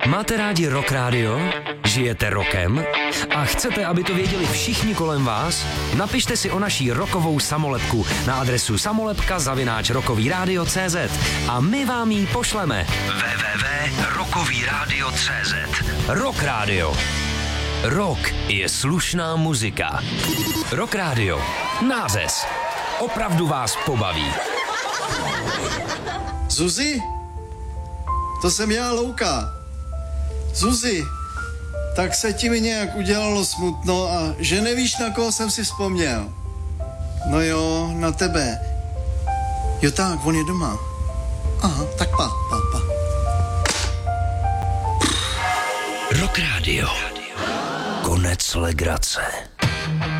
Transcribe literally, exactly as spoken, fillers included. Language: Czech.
Máte rádi Rock Radio? Žijete rokem? A chcete, aby to věděli všichni kolem vás? Napište si o naší rockovou samolepku na adresu samolepka zavináč rockový rádio tečka cé zet a my vám ji pošleme. w w w tečka rockový rádio tečka cé zet. Rock Radio. Rock je slušná muzika. Rock Radio. Nářez. Opravdu vás pobaví. Zuzi? To jsem já, Louka. Zuzi, tak se ti mi nějak udělalo smutno a že nevíš, na koho jsem si vzpomněl. No jo, na tebe. Jo tak, on je doma. Aha, tak pa, pa, pa. Rock Radio. Konec legrace.